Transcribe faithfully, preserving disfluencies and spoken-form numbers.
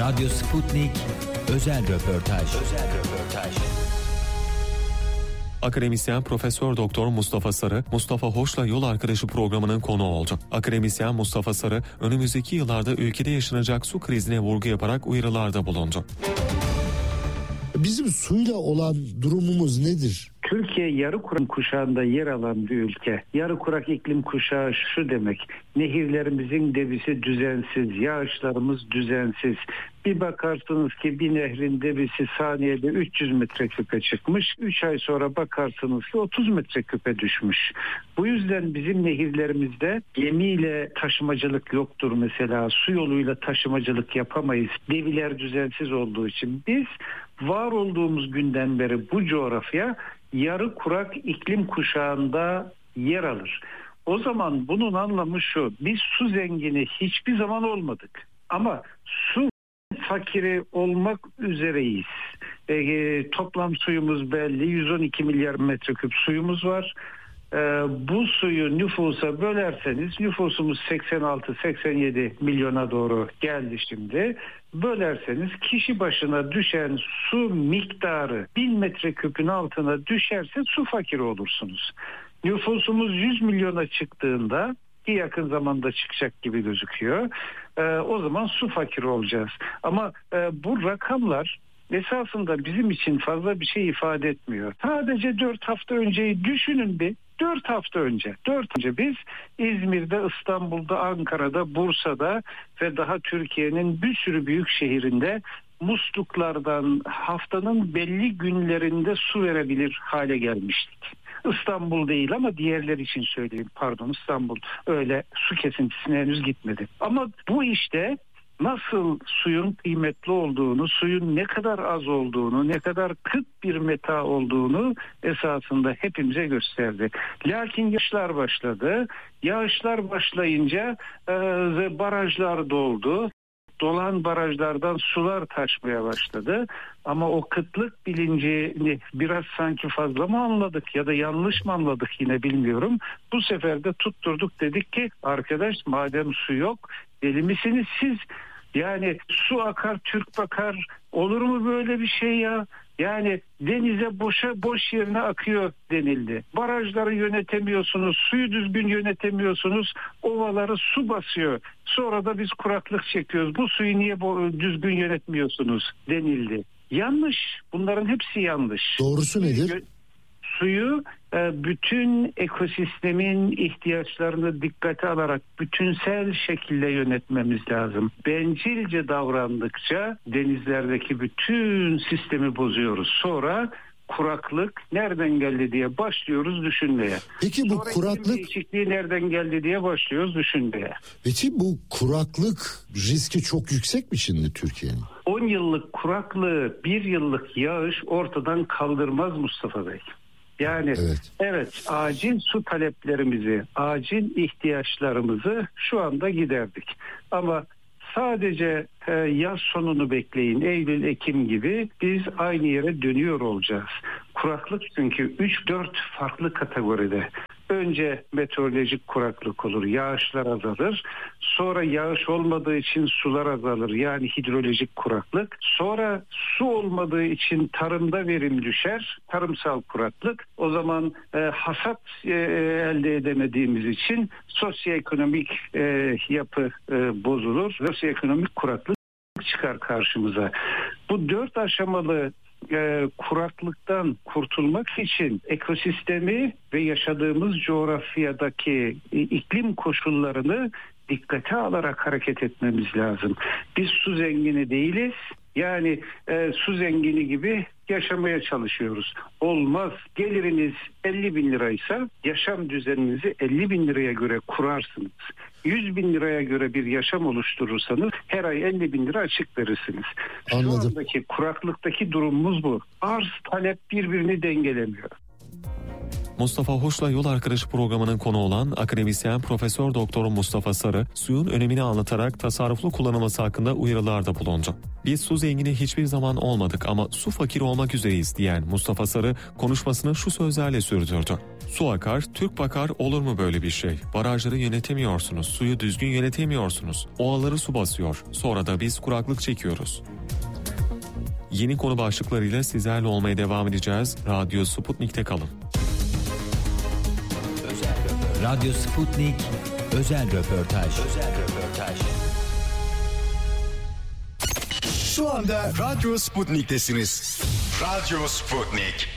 Radyo Sputnik özel röportaj. Özel röportaj. Akademisyen Profesör Doktor Mustafa Sarı, Mustafa Hoş'la Yol Arkadaşı programının konuğu oldu. Akademisyen Mustafa Sarı, önümüzdeki yıllarda ülkede yaşanacak su krizine vurgu yaparak uyarılarda bulundu. Bizim suyla olan durumumuz nedir? Türkiye yarı kurak kuşağında yer alan bir ülke. Yarı kurak iklim kuşağı şu demek: nehirlerimizin debisi düzensiz, yağışlarımız düzensiz. Bir bakarsınız ki bir nehrin debisi saniyede üç yüz metreküpe çıkmış. üç ay sonra bakarsınız ki otuz metreküpe düşmüş. Bu yüzden bizim nehirlerimizde gemiyle taşımacılık yoktur mesela. Su yoluyla taşımacılık yapamayız. Debiler düzensiz olduğu için biz var olduğumuz günden beri bu coğrafya yarı kurak iklim kuşağında yer alır. O zaman bunun anlamı şu: biz su zengini hiçbir zaman olmadık. Ama su fakiri olmak üzereyiz. E, toplam suyumuz belli. yüz on iki milyar metreküp suyumuz var. E, bu suyu nüfusa bölerseniz, nüfusumuz seksen altı seksen yedi milyona doğru geldi şimdi. Bölerseniz kişi başına düşen su miktarı bin metreküpün altına düşerse su fakiri olursunuz. Nüfusumuz yüz milyona çıktığında, ki yakın zamanda çıkacak gibi gözüküyor, e, o zaman su fakiri olacağız. Ama e, bu rakamlar esasında bizim için fazla bir şey ifade etmiyor. Sadece dört hafta önceyi düşünün bir. dört hafta önce. dört önce biz İzmir'de, İstanbul'da, Ankara'da, Bursa'da ve daha Türkiye'nin bir sürü büyük şehrinde musluklardan haftanın belli günlerinde su verebilir hale gelmiştik. İstanbul değil ama diğerler için söyleyeyim, pardon, İstanbul öyle su kesintisine henüz gitmedi. Ama bu işte nasıl suyun kıymetli olduğunu, suyun ne kadar az olduğunu, ne kadar kıt bir meta olduğunu esasında hepimize gösterdi. Lakin yağışlar başladı. Yağışlar başlayınca e, barajlar doldu. Dolan barajlardan sular taşmaya başladı. Ama o kıtlık bilincini biraz sanki fazla mı anladık ya da yanlış mı anladık yine bilmiyorum. Bu sefer de tutturduk, dedik ki arkadaş, madem su yok, deli misiniz siz? Yani su akar Türk bakar, olur mu böyle bir şey ya? Yani denize boşa boş yerine akıyor denildi. Barajları yönetemiyorsunuz, suyu düzgün yönetemiyorsunuz, ovaları su basıyor. Sonra da biz kuraklık çekiyoruz. Bu suyu niye düzgün yönetmiyorsunuz denildi. Yanlış. Bunların hepsi yanlış. Doğrusu nedir? Suyu bütün ekosistemin ihtiyaçlarını dikkate alarak bütünsel şekilde yönetmemiz lazım. Bencilce davrandıkça denizlerdeki bütün sistemi bozuyoruz. Sonra kuraklık nereden geldi diye başlıyoruz düşünmeye. Peki bu Sonra kuraklık değişikliği nereden geldi diye başlıyoruz düşünmeye. Peki bu kuraklık riski çok yüksek mi şimdi Türkiye'nin? on yıllık kuraklığı bir yıllık yağış ortadan kaldırmaz Mustafa Bey. Yani evet. evet acil su taleplerimizi, acil ihtiyaçlarımızı şu anda giderdik. Ama sadece e, yaz sonunu bekleyin, Eylül, Ekim gibi biz aynı yere dönüyor olacağız. Kuraklık çünkü üç dört farklı kategoride. Önce meteorolojik kuraklık olur, yağışlar azalır. Sonra yağış olmadığı için sular azalır, yani hidrolojik kuraklık. Sonra su olmadığı için tarımda verim düşer, tarımsal kuraklık. O zaman e, hasat e, elde edemediğimiz için sosyoekonomik e, yapı e, bozulur. Sosyoekonomik kuraklık çıkar karşımıza. Bu dört aşamalı E, kuraklıktan kurtulmak için ekosistemi ve yaşadığımız coğrafyadaki e, iklim koşullarını dikkate alarak hareket etmemiz lazım. Biz su zengini değiliz. Yani e, su zengini gibi yaşamaya çalışıyoruz. Olmaz. Geliriniz elli bin liraysa yaşam düzeninizi elli bin liraya göre kurarsınız. yüz bin liraya göre bir yaşam oluşturursanız her ay elli bin lira açık verirsiniz. Anladım. Şu andaki kuraklıktaki durumumuz bu. Arz talep birbirini dengelemiyor. Mustafa Hoş'la Yol Arkadaşı programının konu olan akademisyen Profesör Doktor Mustafa Sarı, suyun önemini anlatarak tasarruflu kullanılması hakkında uyarılarda bulundu. Biz su zengini hiçbir zaman olmadık ama su fakiri olmak üzereyiz diyen Mustafa Sarı konuşmasını şu sözlerle sürdürdü. Su akar, Türk bakar, olur mu böyle bir şey? Barajları yönetemiyorsunuz, suyu düzgün yönetemiyorsunuz. Ovaları su basıyor, sonra da biz kuraklık çekiyoruz. Yeni konu başlıklarıyla sizlerle olmaya devam edeceğiz. Radyo Sputnik'te kalın. Radyo Sputnik özel röportaj. Özel röportaj. Şu anda Radyo Sputnik'tesiniz. Radyo Sputnik.